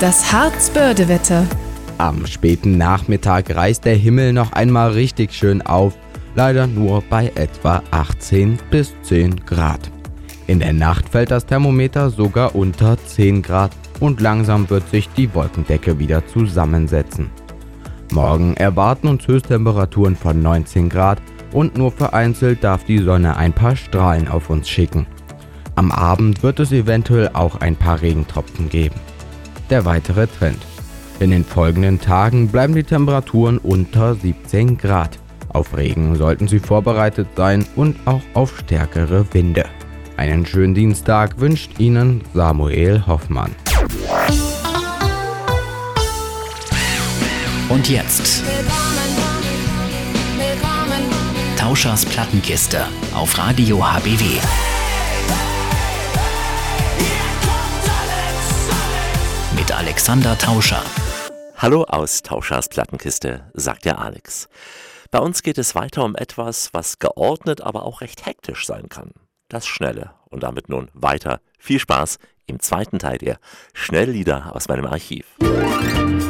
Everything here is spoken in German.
Das Harzbörde-Wetter. Am späten Nachmittag reißt der Himmel noch einmal richtig schön auf, leider nur bei etwa 18 bis 10 Grad. In der Nacht fällt das Thermometer sogar unter 10 Grad und langsam wird sich die Wolkendecke wieder zusammensetzen. Morgen erwarten uns Höchsttemperaturen von 19 Grad und nur vereinzelt darf die Sonne ein paar Strahlen auf uns schicken. Am Abend wird es eventuell auch ein paar Regentropfen geben. Der weitere Trend. In den folgenden Tagen bleiben die Temperaturen unter 17 Grad. Auf Regen sollten Sie vorbereitet sein und auch auf stärkere Winde. Einen schönen Dienstag wünscht Ihnen Samuel Hoffmann. Und jetzt Tauschers Plattenkiste auf Radio HBW. Mit Alexander Tauscher. Hallo aus Tauschers Plattenkiste, sagt der Alex. Bei uns geht es weiter um etwas, was geordnet, aber auch recht hektisch sein kann. Das Schnelle. Und damit nun weiter. Viel Spaß im zweiten Teil der Schnelllieder aus meinem Archiv.